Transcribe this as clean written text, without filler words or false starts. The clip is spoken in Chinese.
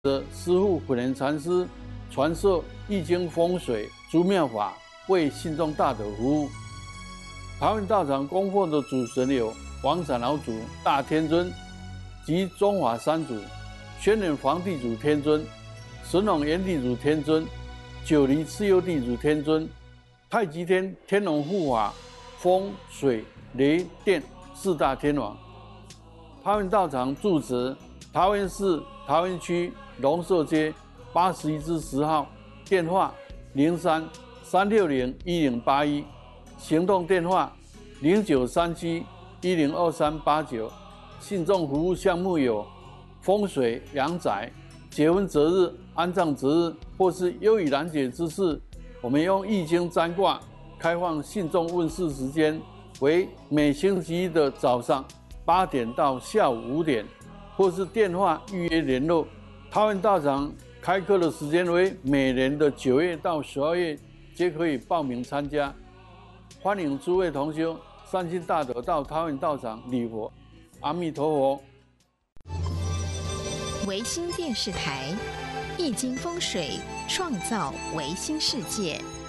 的师父普莲禅师传授易经风水诸妙法，为信众大德服务。桃园道场供奉的主神有王长老祖、大天尊及中华三祖、轩辕皇帝祖天尊、神龙炎帝祖天尊、九黎蚩尤地祖天尊、太极天天龙护法、风水雷电四大天王。桃园道场住址桃园市桃园区龙寿街81-10号，电话03-360-1081，行动电话0937-102389。信众服务项目有风水、阳宅、结婚择日、安葬择日，或是忧郁难解之事，我们用易经占卦。开放信众问事时间为每星期一的早上8点到下午5点，或是电话预约联络。桃园道场开课的时间为每年的9月到12月，皆可以报名参加。欢迎诸位同修善心大德到桃园道场礼佛。阿弥陀佛。 维新电视台，易经风水，创造维新世界。